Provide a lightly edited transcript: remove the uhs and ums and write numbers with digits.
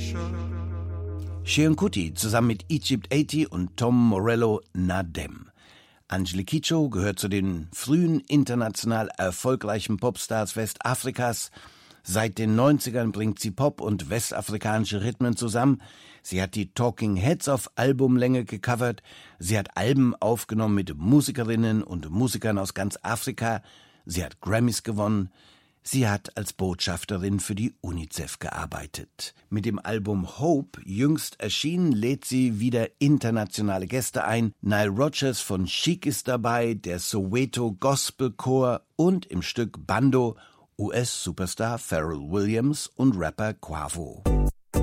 Seun Kuti zusammen mit Egypt 80 und Tom Morello Nadem. Angelique Kidjo gehört zu den frühen international erfolgreichen Popstars Westafrikas. Seit den 90ern bringt sie Pop- und westafrikanische Rhythmen zusammen. Sie hat die Talking Heads auf Albumlänge gecovert. Sie hat Alben aufgenommen mit Musikerinnen und Musikern aus ganz Afrika. Sie hat Grammys gewonnen. Sie hat als Botschafterin für die UNICEF gearbeitet. Mit dem Album Hope, jüngst erschienen, lädt sie wieder internationale Gäste ein. Nile Rodgers von Chic ist dabei, der Soweto Gospel Chor und im Stück Bando US-Superstar Pharrell Williams und Rapper Quavo.